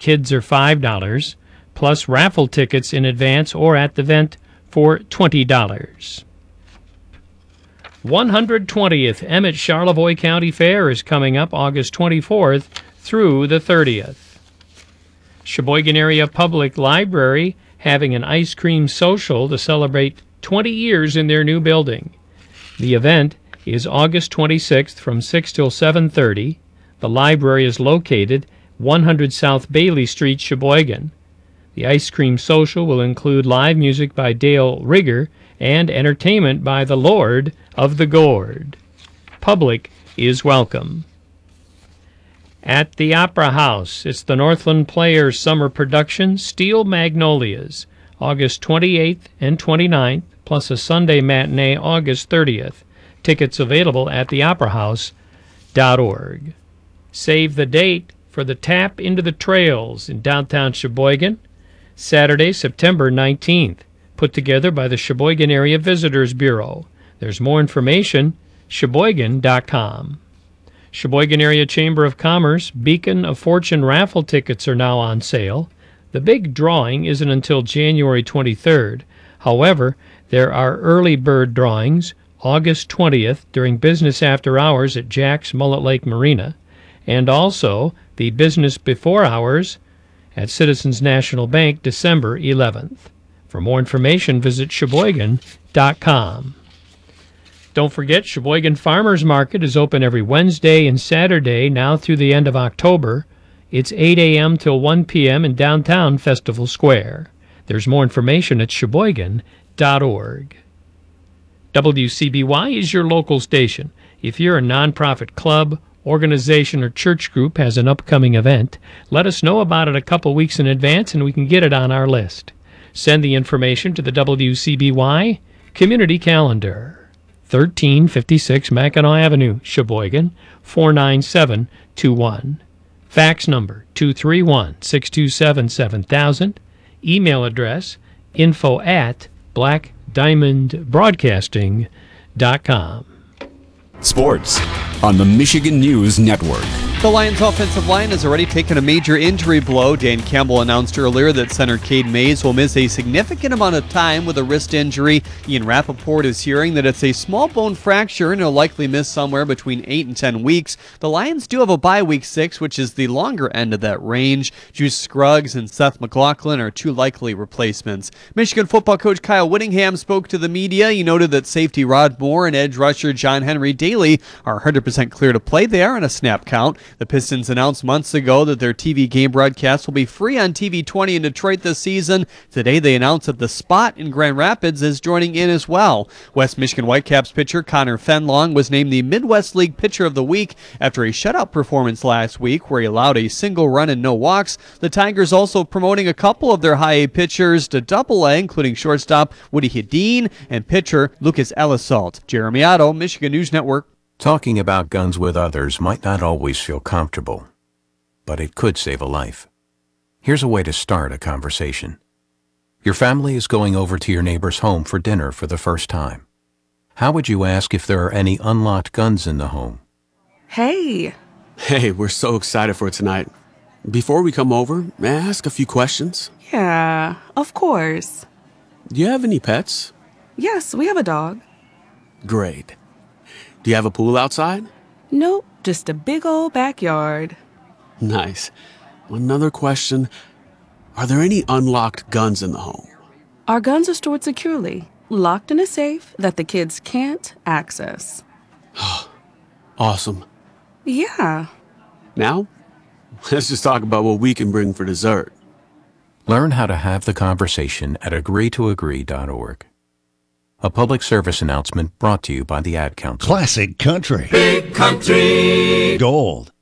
kids are $5, plus raffle tickets in advance or at the event for $20. 120th Emmett Charlevoix County Fair is coming up August 24th through the 30th. Sheboygan Area Public Library having an ice cream social to celebrate 20 years in their new building. The event is August 26th from 6 till 7:30. The library is located 100 South Bailey Street, Sheboygan. The ice cream social will include live music by Dale Rigger and entertainment by the Lord of the Gourd. Public is welcome. At the Opera House, it's the Northland Players Summer Production, Steel Magnolias, August 28th and 29th, plus a Sunday matinee August 30th. Tickets available at theoperahouse.org. Save the date for the Tap into the Trails in downtown Sheboygan, Saturday, September 19th, put together by the Sheboygan Area Visitors Bureau. There's more information, Sheboygan.com. Sheboygan Area Chamber of Commerce Beacon of Fortune raffle tickets are now on sale. The big drawing isn't until January 23rd. However, there are early bird drawings August 20th during business after hours at Jack's Mullet Lake Marina, and also the business before hours at Citizens National Bank December 11th. For more information, visit Sheboygan.com. Don't forget, Sheboygan Farmers Market is open every Wednesday and Saturday now through the end of October. It's 8 a.m. till 1 p.m. in downtown Festival Square. There's more information at Sheboygan.org. WCBY is your local station. If you're a nonprofit club, organization, or church group has an upcoming event, let us know about it a couple weeks in advance and we can get it on our list. Send the information to the WCBY Community Calendar. 1356 Mackinac Avenue, Sheboygan, 49721. Fax number 231-627-7000. Email address info@blackdiamondbroadcasting.com. Sports on the Michigan News Network. The Lions' offensive line has already taken a major injury blow. Dan Campbell announced earlier that center Cade Mays will miss a significant amount of time with a wrist injury. Ian Rappaport is hearing that it's a small bone fracture and he'll likely miss somewhere between 8 and 10 weeks. The Lions do have a bye week 6, which is the longer end of that range. Juice Scruggs and Seth McLaughlin are two likely replacements. Michigan football coach Kyle Whittingham spoke to the media. He noted that safety Rod Moore and edge rusher John Henry Daly are 100% clear to play. They are on a snap count. The Pistons announced months ago that their TV game broadcast will be free on TV 20 in Detroit this season. Today they announced that The Spot in Grand Rapids is joining in as well. West Michigan Whitecaps pitcher Connor Fenlong was named the Midwest League Pitcher of the Week after a shutout performance last week where he allowed a single run and no walks. The Tigers also promoting a couple of their high A pitchers to Double-A, including shortstop Woody Hedin and pitcher Lucas Ellisalt. Jeremy Otto, Michigan News Network. Talking about guns with others might not always feel comfortable, but it could save a life. Here's a way to start a conversation. Your family is going over to your neighbor's home for dinner for the first time. How would you ask if there are any unlocked guns in the home? Hey, we're so excited for tonight. Before we come over, may I ask a few questions? Yeah, of course. Do you have any pets? Yes, we have a dog. Great. Do you have a pool outside? Nope, just a big old backyard. Nice. Another question. Are there any unlocked guns in the home? Our guns are stored securely, locked in a safe that the kids can't access. Awesome. Yeah. Now, let's just talk about what we can bring for dessert. Learn how to have the conversation at agreetoagree.org. A public service announcement brought to you by the Ad Council. Classic country. Big country. Gold.